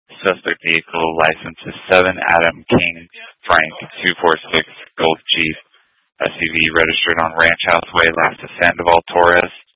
Suspect vehicle license is 7 Adam King Frank 246 Gold Jeep SUV registered on Ranch House Way, Lafayette, Sandoval, Torres.